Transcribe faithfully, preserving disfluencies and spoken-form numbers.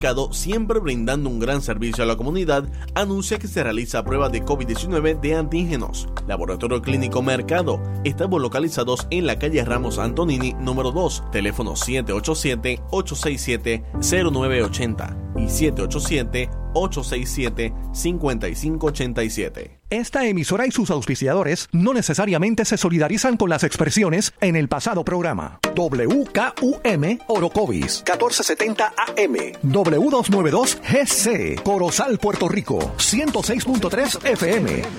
Siempre brindando un gran servicio a la comunidad, anuncia que se realiza prueba de COVID diecinueve de antígenos. Laboratorio Clínico Mercado. Estamos localizados en la calle Ramos Antonini, número dos, teléfono siete ocho siete, ocho seis siete, cero nueve ocho cero y siete ocho siete, ocho seis siete, cinco cinco ocho siete. Esta emisora y sus auspiciadores no necesariamente se solidarizan con las expresiones en el pasado programa. W K U M Orocovis, catorce setenta A M. W doscientos noventa y dos G C, Corozal, Puerto Rico, ciento seis punto tres F M.